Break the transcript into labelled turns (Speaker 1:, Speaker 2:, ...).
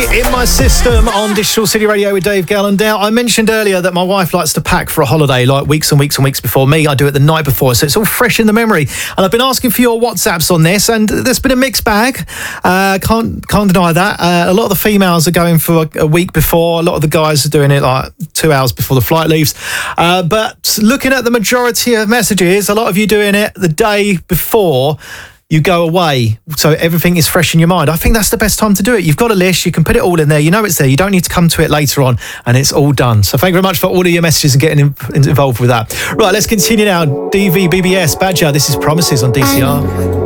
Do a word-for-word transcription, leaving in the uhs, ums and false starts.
Speaker 1: In My System on Digital City Radio with Dave Gallen. Now, I mentioned earlier that my wife likes to pack for a holiday like weeks and weeks and weeks before me. I do it the night before, so it's all fresh in the memory. And I've been asking for your WhatsApps on this, and there's been a mixed bag. Uh, can't can't deny that. Uh, a lot of the females are going for a, a week before. A lot of the guys are doing it like two hours before the flight leaves. Uh, but looking at the majority of messages, a lot of you doing it the day before you go away, so everything is fresh in your mind. I think that's the best time to do it. You've got a list, you can put it all in there, you know it's there, you don't need to come to it later on, and it's all done. So thank you very much for all of your messages and getting in, involved with that. Right, let's continue now. D V B B S Badger, this is Promises on D C R.